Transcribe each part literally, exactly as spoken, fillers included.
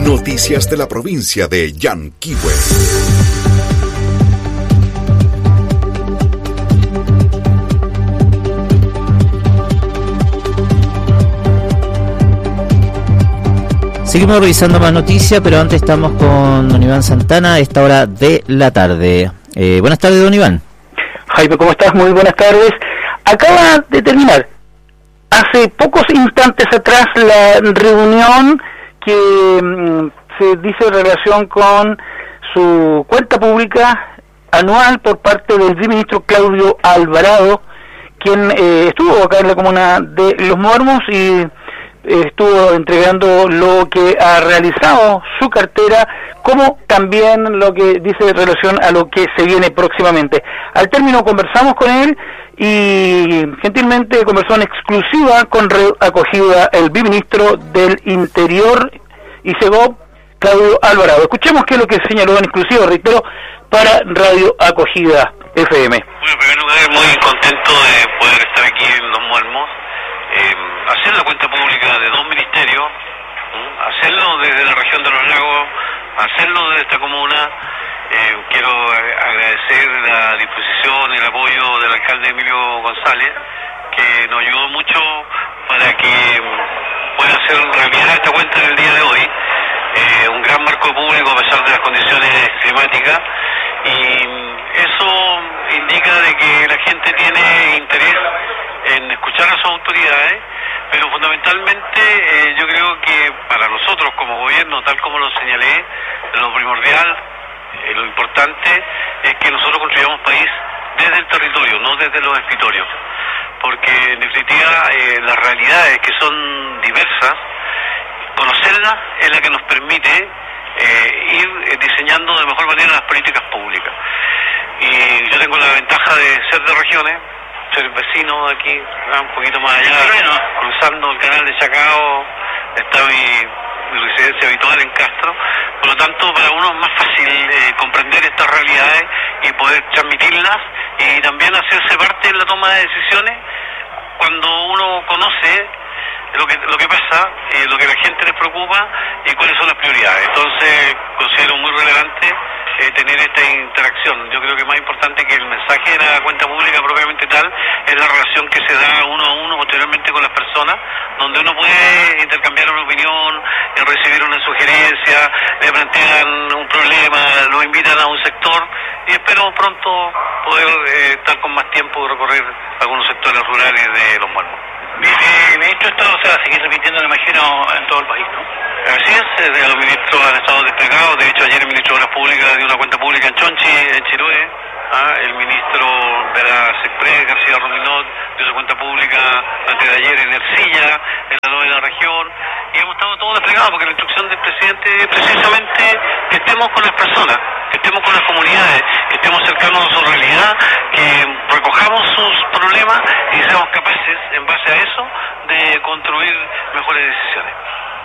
Noticias de la provincia de Yanquihue. Seguimos revisando más noticias, pero antes estamos con don Iván Santana a esta hora de la tarde. Eh, buenas tardes, don Iván. Jaime, ¿cómo estás? Muy buenas tardes. Acaba de terminar, hace pocos instantes atrás, la reunión que mmm, se dice en relación con su cuenta pública anual por parte del viceministro Claudio Alvarado, quien eh, estuvo acá en la comuna de Los Muermos y estuvo entregando lo que ha realizado su cartera, como también lo que dice en relación a lo que se viene próximamente. Al término conversamos con él y gentilmente conversó en exclusiva con Radio Acogida el viceministro del Interior y Segov, Claudio Alvarado. Escuchemos qué es lo que señaló en exclusiva, reitero, para Radio Acogida F M. Bueno, en primer lugar, muy contento de poder estar aquí en Los Muermos. Eh, hacer la cuenta pública de dos ministerios, ¿sí? Hacerlo desde la región de los lagos, hacerlo desde esta comuna. Eh, quiero agradecer la disposición y el apoyo del alcalde Emilio González, que nos ayudó mucho para que pueda hacer realidad esta cuenta en el día de hoy. Eh, un gran marco público a pesar de las condiciones climáticas, y eso indica de que la gente tiene interés en escuchar a sus autoridades, pero fundamentalmente eh, yo creo que para nosotros como gobierno, tal como lo señalé, lo primordial, eh, lo importante es que nosotros construyamos país desde el territorio, no desde los escritorios, porque en definitiva eh, las realidades, que son diversas, conocerlas es la que nos permite eh, ir eh, diseñando de mejor manera las políticas públicas. Y yo tengo la ventaja de ser de regiones, ser vecino de aquí, un poquito más allá, cruzando el canal de Chacao, está mi, mi residencia habitual en Castro. Por lo tanto, para uno es más fácil eh, comprender estas realidades y poder transmitirlas, y también hacerse parte en la toma de decisiones cuando uno conoce lo que lo que pasa, eh, lo que a la gente les preocupa y cuáles son las prioridades. Entonces considero muy relevante eh, tener esta interacción. Yo creo que más importante que el mensaje de la cuenta pública propiamente tal es la relación que se da uno a uno posteriormente con las personas, donde uno puede intercambiar una opinión, eh, recibir una sugerencia, le plantean un problema, lo invitan a un sector, y espero pronto poder eh, estar con más tiempo y recorrer algunos sectores rurales de Los Muermos. Eh, ministro, esto se va a seguir repitiendo, me imagino, en todo el país, ¿no? Así es, de los ministros han estado desplegados. De hecho, ayer el ministro de Obras Públicas dio una cuenta pública en Chonchi, en Chiloé. ¿Ah? El ministro de la SECPRE, García Rominot, dio su cuenta pública antes de ayer en Ercilla, en la novena región. Y hemos estado todos desplegados porque la instrucción del presidente es precisamente que estemos con las personas, que estemos con las comunidades, que estemos cercanos a su realidad, que recojamos sus problemas y seamos capaces, en base a eso, de construir mejores decisiones.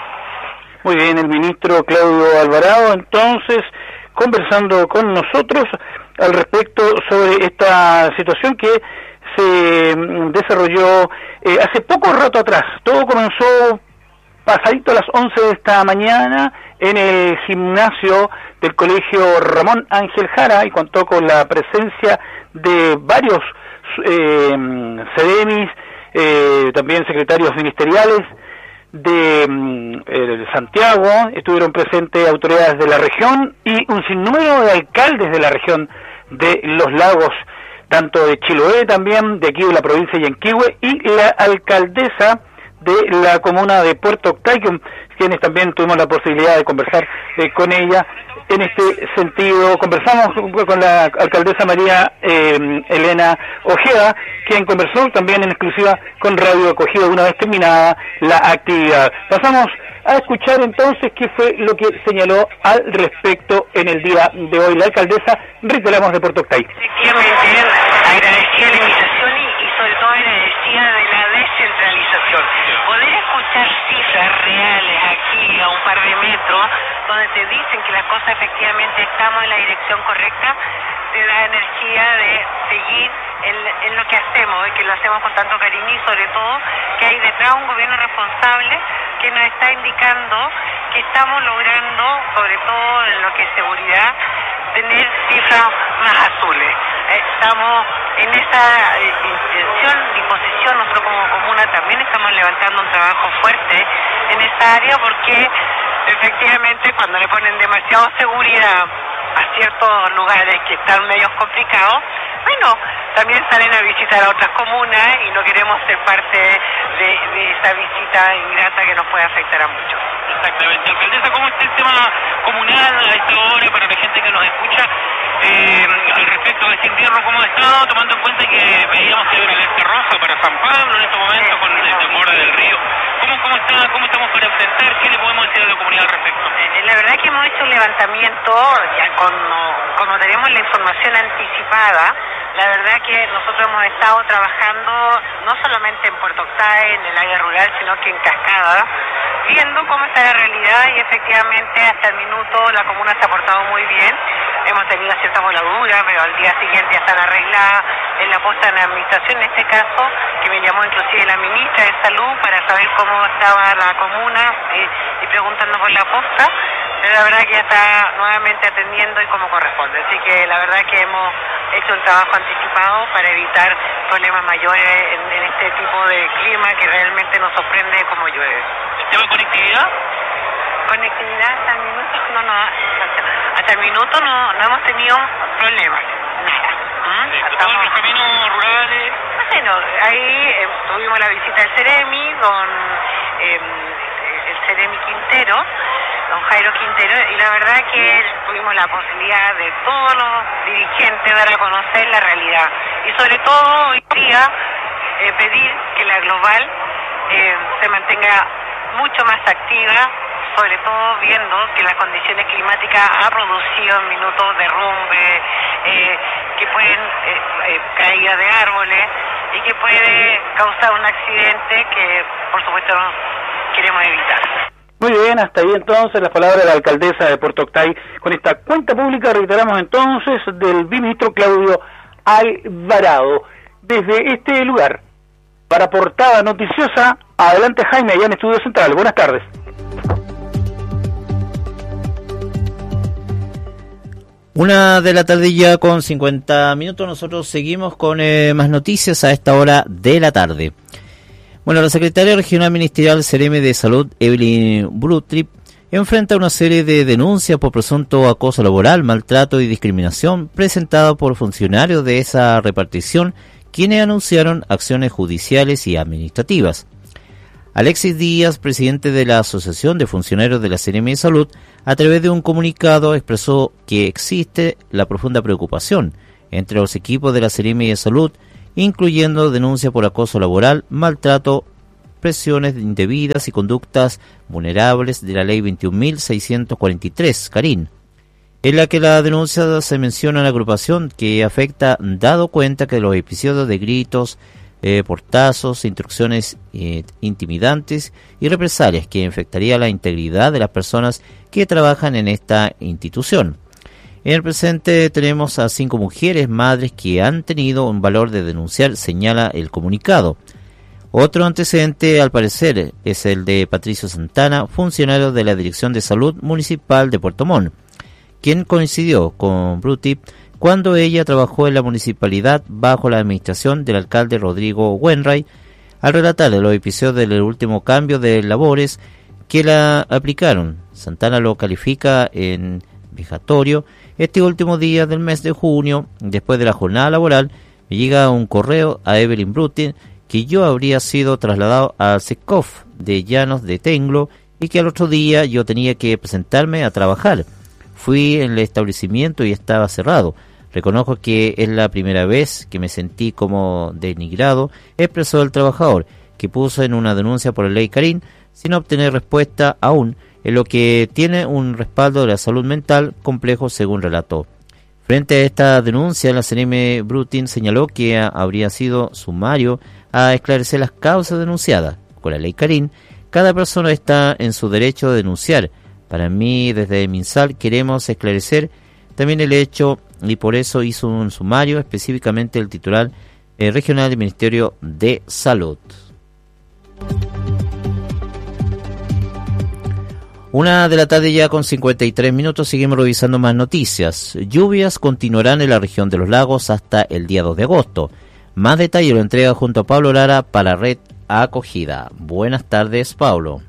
Muy bien, el ministro Claudio Alvarado, entonces, conversando con nosotros al respecto sobre esta situación que se desarrolló eh, hace poco rato atrás. Todo comenzó pasadito a las once de esta mañana en el gimnasio del Colegio Ramón Ángel Jara, y contó con la presencia de varios eh, sedemis, eh, también secretarios ministeriales de eh, Santiago. Estuvieron presentes autoridades de la región y un sinnúmero de alcaldes de la región de Los Lagos, tanto de Chiloé también, de aquí de la provincia de Yanquihue, y la alcaldesa de la comuna de Puerto Octay, quienes también tuvimos la posibilidad de conversar eh, con ella. En este sentido, conversamos con la alcaldesa María eh, Elena Ojeda, quien conversó también en exclusiva con Radio Acogida una vez terminada la actividad. Pasamos a escuchar entonces qué fue lo que señaló al respecto en el día de hoy la alcaldesa, reiteramos, de Puerto Octay. Efectivamente, agradecía la invitación y, y sobre todo agradecía de la descentralización. Poder escuchar cifras reales aquí a un par de metros, donde te dicen que las cosas efectivamente estamos en la dirección correcta, te da energía de seguir en, en lo que hacemos, y que lo hacemos con tanto cariño, y sobre todo que hay detrás un gobierno responsable que nos está indicando que estamos logrando, sobre todo en lo que es seguridad, tener cifras más azules. Estamos en esa eh, intención, disposición, nosotros como comuna también estamos levantando un trabajo fuerte en esa área porque efectivamente cuando le ponen demasiada seguridad a ciertos lugares que están medios complicados, bueno, también salen a visitar a otras comunas y no queremos ser parte de, de esa visita ingrata que nos puede afectar a muchos. Exactamente. Alcaldesa, ¿cómo está el tema comunal a esta hora para la gente que nos escucha? Eh, al respecto de este invierno, ¿cómo ha estado? Tomando en cuenta que veíamos que hay una alerta roja para San Pablo en este momento sí, con el temor del río. ¿Cómo, cómo, está, ¿Cómo estamos para enfrentar? ¿Qué le podemos decir a la comunidad al respecto? Eh, la verdad que hemos hecho un levantamiento, ya con, como tenemos la información anticipada, la verdad que nosotros hemos estado trabajando no solamente en Puerto Octay, en el área rural, sino que en Cascada, viendo cómo está la realidad y efectivamente hasta el minuto la comuna se ha portado muy bien. Hemos tenido cierta voladura, pero al día siguiente ya están arregladas en la puesta en administración, en este caso, que me llamó inclusive la ministra de Salud para saber cómo estaba la comuna eh, y preguntando por la posta. Pero la verdad que ya está nuevamente atendiendo y como corresponde. Así que la verdad que hemos hecho un trabajo anticipado para evitar problemas mayores en, en este tipo de clima que realmente nos sorprende como llueve. ¿El tema de conectividad? Conectividad hasta el minuto no, no, hasta el minuto no, no hemos tenido problemas, nada. ¿Mm? ¿De todos los caminos rurales? Bueno, ahí eh, tuvimos la visita del Ceremi con eh, el Ceremi Quintero, don Jairo Quintero, y la verdad que tuvimos la posibilidad de todos los dirigentes dar a conocer la realidad. Y sobre todo hoy día eh, pedir que la global eh, se mantenga mucho más activa, sobre todo viendo que las condiciones climáticas han producido en minutos derrumbe, eh, que pueden eh, eh, caída de árboles y que puede causar un accidente que por supuesto no queremos evitar. Muy bien, hasta ahí entonces las palabras de la alcaldesa de Puerto Octay con esta cuenta pública, reiteramos entonces, del viceministro Claudio Alvarado. Desde este lugar, para Portada Noticiosa, adelante Jaime, allá en Estudio Central. Buenas tardes. Una de la tarde ya con cincuenta minutos, nosotros seguimos con eh, más noticias a esta hora de la tarde. Bueno, la secretaria regional ministerial Ceremi de Salud, Evelyn Brutrip, enfrenta una serie de denuncias por presunto acoso laboral, maltrato y discriminación presentada por funcionarios de esa repartición, quienes anunciaron acciones judiciales y administrativas. Alexis Díaz, presidente de la Asociación de Funcionarios de la Ceremi de Salud, a través de un comunicado expresó que existe la profunda preocupación entre los equipos de la Ceremi de Salud, incluyendo denuncias por acoso laboral, maltrato, presiones indebidas y conductas vulnerables de la Ley veintiún mil seiscientos cuarenta y tres, Carín, en la que la denuncia se menciona una agrupación que afecta, dado cuenta que los episodios de gritos, eh, portazos, instrucciones eh, intimidantes y represalias que afectaría la integridad de las personas que trabajan en esta institución. En el presente tenemos a cinco mujeres madres que han tenido un valor de denunciar, señala el comunicado. Otro antecedente, al parecer, es el de Patricio Santana, funcionario de la Dirección de Salud Municipal de Puerto Montt, quien coincidió con Brutrip cuando ella trabajó en la municipalidad bajo la administración del alcalde Rodrigo Wenray, al relatar los episodios del último cambio de labores que la aplicaron. Santana lo califica en vejatorio. Este último día del mes de junio, después de la jornada laboral, me llega un correo a Evelyn Brutrip que yo habría sido trasladado al SECOF de Llanos de Tenglo y que al otro día yo tenía que presentarme a trabajar. Fui en el establecimiento y estaba cerrado. Reconozco que es la primera vez que me sentí como denigrado, expresó el trabajador, que puso en una denuncia por la ley Carín sin obtener respuesta aún, en lo que tiene un respaldo de la salud mental complejo, según relató. Frente a esta denuncia, la Ceremi Brutrip señaló que habría sido sumario a esclarecer las causas denunciadas. Con la ley Carín, cada persona está en su derecho de denunciar. Para mí, desde MinSal, queremos esclarecer también el hecho y por eso hizo un sumario, específicamente el titular eh, regional del Ministerio de Salud. Una de la tarde ya con cincuenta y tres minutos, seguimos revisando más noticias. Lluvias continuarán en la región de los lagos hasta el día dos de agosto. Más detalle lo entrega junto a Pablo Lara para Red Acogida. Buenas tardes, Pablo.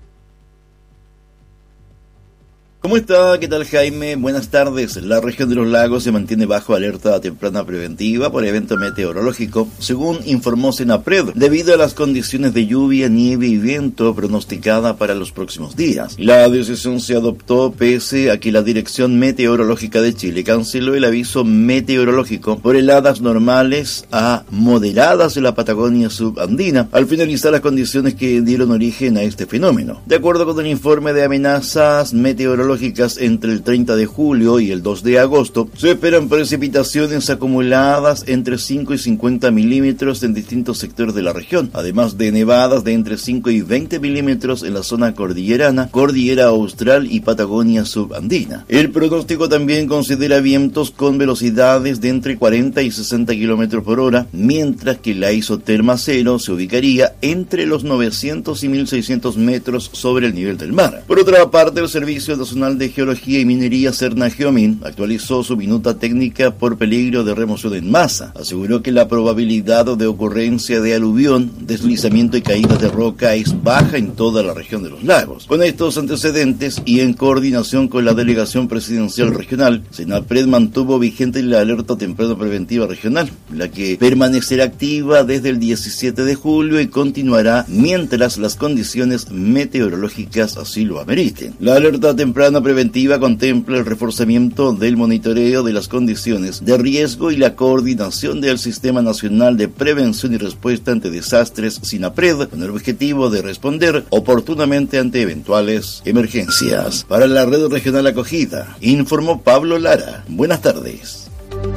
¿Cómo está? ¿Qué tal, Jaime? Buenas tardes. La región de los lagos se mantiene bajo alerta temprana preventiva por evento meteorológico, según informó Senapred, debido a las condiciones de lluvia, nieve y viento pronosticada para los próximos días. La decisión se adoptó pese a que la Dirección Meteorológica de Chile canceló el aviso meteorológico por heladas normales a moderadas en la Patagonia subandina, al finalizar las condiciones que dieron origen a este fenómeno. De acuerdo con el informe de amenazas meteorológicas, entre el treinta de julio y el dos de agosto, se esperan precipitaciones acumuladas entre cinco y cincuenta milímetros en distintos sectores de la región, además de nevadas de entre cinco y veinte milímetros en la zona cordillerana, Cordillera Austral y Patagonia subandina. El pronóstico también considera vientos con velocidades de entre cuarenta y sesenta kilómetros por hora, mientras que la isoterma cero se ubicaría entre los novecientos y mil seiscientos metros sobre el nivel del mar. Por otra parte, el Servicio Nacional de Geología y Minería Cernageomin actualizó su minuta técnica por peligro de remoción en masa. Aseguró que la probabilidad de ocurrencia de aluvión, deslizamiento y caídas de roca es baja en toda la región de los lagos. Con estos antecedentes y en coordinación con la Delegación Presidencial Regional, Senapred mantuvo vigente la alerta temprana preventiva regional, la que permanecerá activa desde el diecisiete de julio y continuará mientras las condiciones meteorológicas así lo ameriten. La alerta temprana preventiva contempla el reforzamiento del monitoreo de las condiciones de riesgo y la coordinación del Sistema Nacional de Prevención y Respuesta ante Desastres SINAPRED, con el objetivo de responder oportunamente ante eventuales emergencias. Para la Red Regional Acogida, informó Pablo Lara. Buenas tardes.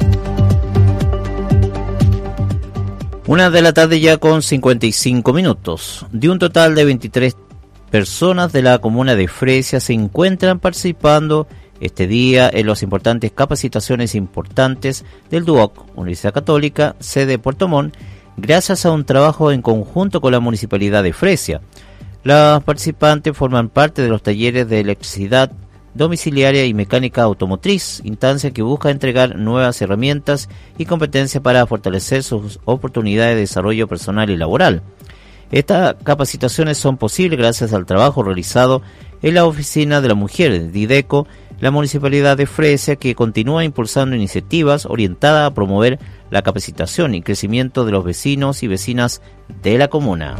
Una de la tarde ya con cincuenta y cinco minutos. De un total de veintitrés personas de la comuna de Fresia se encuentran participando este día en las importantes capacitaciones importantes del D U O C, Universidad Católica, sede Puerto Montt, gracias a un trabajo en conjunto con la Municipalidad de Fresia. Las participantes forman parte de los talleres de electricidad domiciliaria y mecánica automotriz, instancia que busca entregar nuevas herramientas y competencias para fortalecer sus oportunidades de desarrollo personal y laboral. Estas capacitaciones son posibles gracias al trabajo realizado en la Oficina de la Mujer de IDECO, la Municipalidad de Fresia, que continúa impulsando iniciativas orientadas a promover la capacitación y crecimiento de los vecinos y vecinas de la comuna.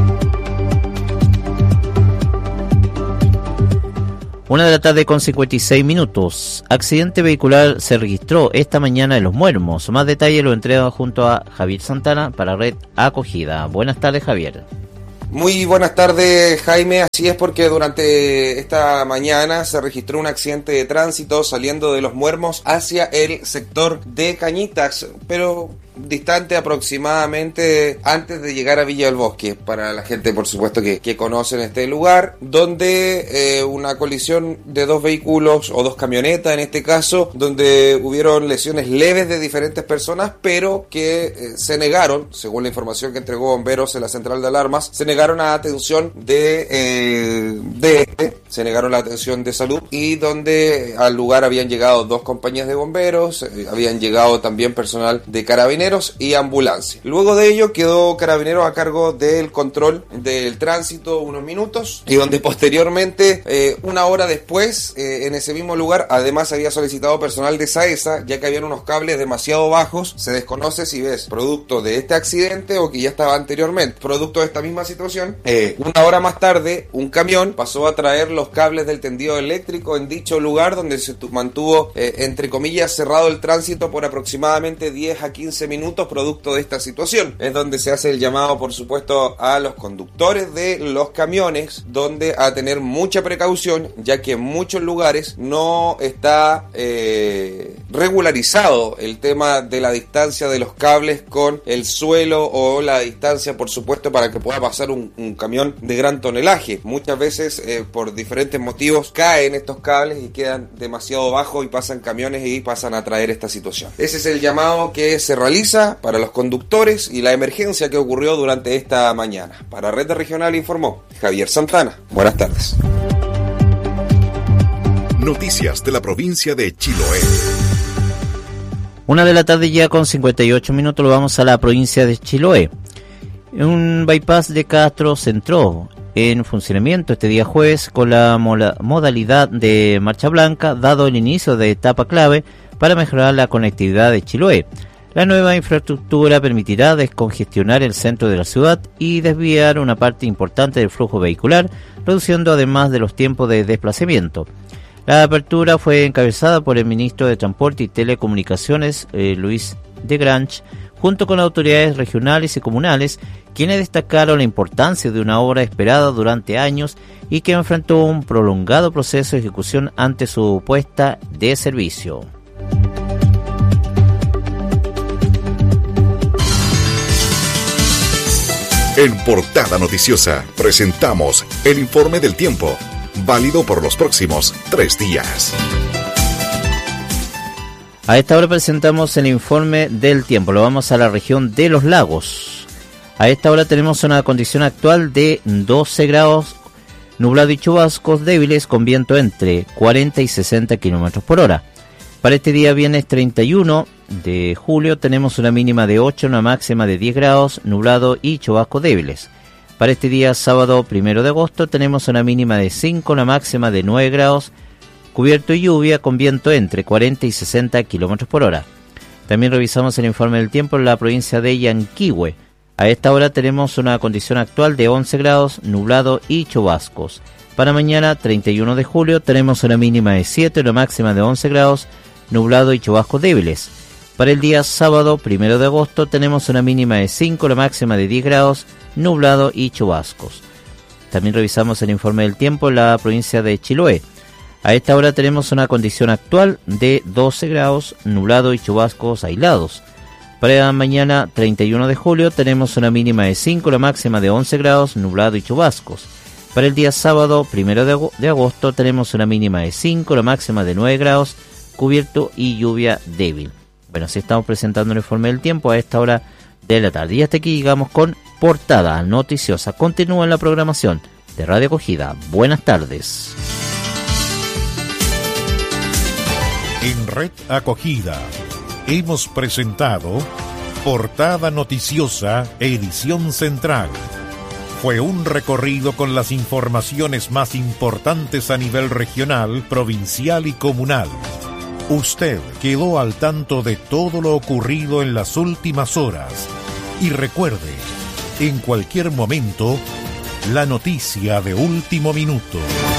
Una de la tarde con cincuenta y seis minutos. Accidente vehicular se registró esta mañana en Los Muermos. Más detalles lo entrega junto a Javier Santana para Red Acogida. Buenas tardes, Javier. Muy buenas tardes, Jaime. Así es, porque durante esta mañana se registró un accidente de tránsito saliendo de Los Muermos hacia el sector de Cañitas, pero distante aproximadamente antes de llegar a Villa del Bosque, para la gente por supuesto que, que conocen este lugar, donde eh, una colisión de dos vehículos o dos camionetas en este caso, donde hubieron lesiones leves de diferentes personas, pero que eh, se negaron, según la información que entregó bomberos en la central de alarmas, se negaron a atención de eh, de este, se negaron la atención de salud, y donde al lugar habían llegado dos compañías de bomberos, eh, habían llegado también personal de carabineros y ambulancia. Luego de ello quedó Carabineros a cargo del control del tránsito unos minutos, y donde posteriormente, eh, una hora después, eh, en ese mismo lugar, además había solicitado personal de SAESA, ya que habían unos cables demasiado bajos. Se desconoce si es producto de este accidente o que ya estaba anteriormente. Producto de esta misma situación, eh, una hora más tarde, un camión pasó a traer los cables del tendido eléctrico en dicho lugar, donde se mantuvo, eh, entre comillas, cerrado el tránsito por aproximadamente diez a quince minutos minutos producto de esta situación. Es donde se hace el llamado, por supuesto, a los conductores de los camiones, donde a tener mucha precaución, ya que en muchos lugares no está eh, regularizado el tema de la distancia de los cables con el suelo, o la distancia, por supuesto, para que pueda pasar un, un camión de gran tonelaje. Muchas veces, eh, por diferentes motivos, caen estos cables y quedan demasiado bajos, y pasan camiones y pasan a traer esta situación. Ese es el llamado que se realiza para los conductores y la emergencia que ocurrió durante esta mañana. Para Red Regional informó Javier Santana. Buenas tardes. Noticias de la provincia de Chiloé. Una de la tarde ya con cincuenta y ocho minutos, lo vamos a la provincia de Chiloé. Un bypass de Castro se entró en funcionamiento este día jueves con la modalidad de marcha blanca, dado el inicio de etapa clave para mejorar la conectividad de Chiloé. La nueva infraestructura permitirá descongestionar el centro de la ciudad y desviar una parte importante del flujo vehicular, reduciendo además de los tiempos de desplazamiento. La apertura fue encabezada por el ministro de Transporte y Telecomunicaciones, eh, Luis de Grange, junto con autoridades regionales y comunales, quienes destacaron la importancia de una obra esperada durante años y que enfrentó un prolongado proceso de ejecución ante su puesta de servicio. En Portada Noticiosa presentamos el informe del tiempo, válido por los próximos tres días. A esta hora presentamos el informe del tiempo. Lo vamos a la región de los lagos. A esta hora tenemos una condición actual de doce grados, nublado y chubascos débiles con viento entre cuarenta y sesenta kilómetros por hora. Para este día viernes treinta y uno de julio tenemos una mínima de ocho, una máxima de diez grados, nublado y chubascos débiles. Para este día sábado primero de agosto tenemos una mínima de cinco, una máxima de nueve grados, cubierto y lluvia con viento entre cuarenta y sesenta kilómetros por hora. También revisamos el informe del tiempo en la provincia de Yanquihue. A esta hora tenemos una condición actual de once grados, nublado y chubascos. Para mañana treinta y uno de julio tenemos una mínima de siete, una máxima de once grados, nublado y chubascos débiles. Para el día sábado primero de agosto tenemos una mínima de cinco, la máxima de diez grados, nublado y chubascos. También revisamos el informe del tiempo en la provincia de Chiloé. A esta hora tenemos una condición actual de doce grados, nublado y chubascos aislados. Para mañana treinta y uno de julio tenemos una mínima de cinco, la máxima de once grados, nublado y chubascos. Para el día sábado primero de agosto tenemos una mínima de cinco, la máxima de nueve grados, cubierto y lluvia débil. Bueno, así estamos presentando el informe del tiempo a esta hora de la tarde. Y hasta aquí llegamos con Portada Noticiosa. Continúa en la programación de Radio Acogida. Buenas tardes. En Red Acogida hemos presentado Portada Noticiosa, edición central. Fue un recorrido con las informaciones más importantes a nivel regional, provincial y comunal. Usted quedó al tanto de todo lo ocurrido en las últimas horas. Y recuerde, en cualquier momento, la noticia de último minuto.